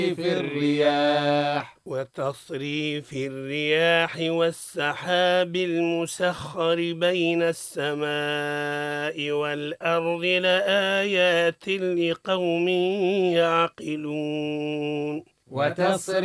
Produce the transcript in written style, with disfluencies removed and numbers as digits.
وتصريف الرياح والسحاب المسخر بين السماء والأرض لآيات لقوم يعقلون